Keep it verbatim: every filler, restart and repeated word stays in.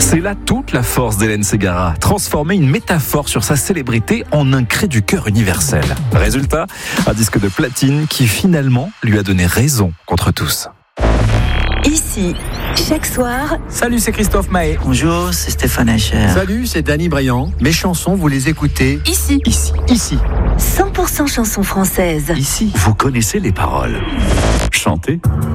C'est là toute la force d'Hélène Ségara, transformer une métaphore sur sa célébrité en un cri du cœur universel. Résultat, un disque de platine qui finalement lui a donné raison contre tous. Ici, chaque soir. Salut, c'est Christophe Maé. Bonjour, c'est Stéphane Echer. Salut, c'est Danny Briand. Mes chansons, vous les écoutez Ici. Ici. Ici. cent pour cent chansons françaises. Ici, vous connaissez les paroles. Chantez.